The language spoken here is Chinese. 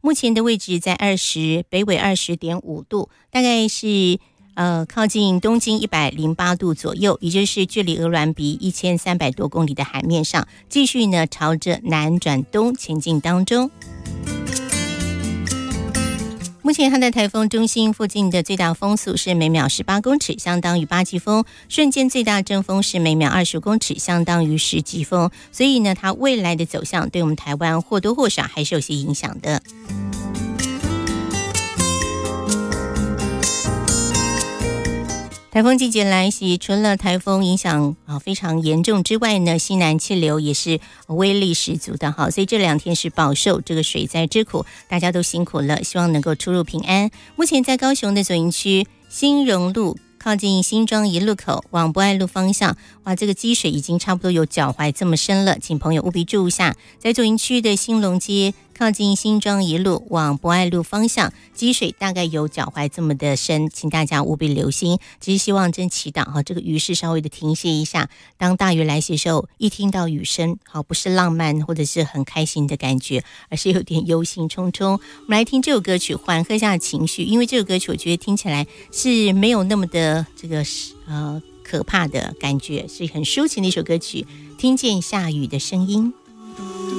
目前的位置在北纬20.5度，大概是靠近东经108度左右，也就是距离鹅銮鼻1300多公里的海面上，继续呢朝着南转东前进当中。目前它的台风中心附近的最大风速是每秒18公尺，相当于8级风，瞬间最大阵风是每秒25公尺，相当于10级风。所以呢，它未来的走向对我们台湾或多或少还是有些影响的。台风季节来袭，除了台风影响非常严重之外呢，西南气流也是威力十足的哈，所以这2天是饱受这个水灾之苦，大家都辛苦了，希望能够出入平安。目前在高雄的左营区新荣路靠近新庄一路口往博爱路方向，哇，这个积水已经差不多有脚踝这么深了，请朋友务必注意一下。在左营区的新隆街靠近新庄一路往博爱路方向，积水大概有脚踝这么的深，请大家务必留心。只是希望真祈祷这个雨势稍微的停歇一下。当大雨来袭的时候，一听到雨声，不是浪漫或者是很开心的感觉，而是有点忧心忡忡。我们来听这首歌曲，缓和一下情绪，因为这首歌曲我觉得听起来是没有那么的这个可怕的感觉，是很抒情的一首歌曲。听见下雨的声音。